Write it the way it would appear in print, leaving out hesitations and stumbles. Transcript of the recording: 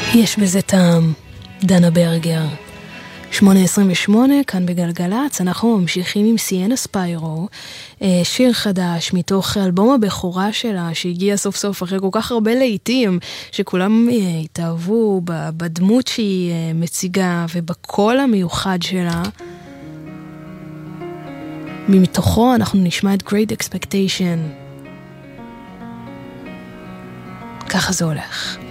יש בזה טעם. דנה ברגר. 8:28 כאן בגלגלץ, אנחנו ממשיכים עם סיינה ספיירו, שיר חדש מתוך אלבום הבכורה שלה שהגיע סוף סוף אחרי כל כך הרבה לעיתים שכולם התאהבו בדמות שהיא מציגה ובקול המיוחד שלה. מתוכו אנחנו נשמע את Great Expectation. ככה זה הולך.